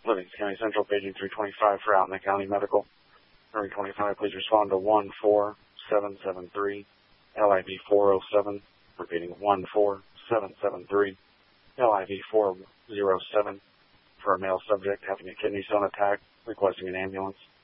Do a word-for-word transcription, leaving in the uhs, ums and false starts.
Livingston County Central, paging three twenty-five for Alton County Medical. three twenty-five, please respond to one four seven seven three, L I V four oh seven, repeating one four seven seven three, L I V four oh seven, for a male subject having a kidney stone attack, requesting an ambulance.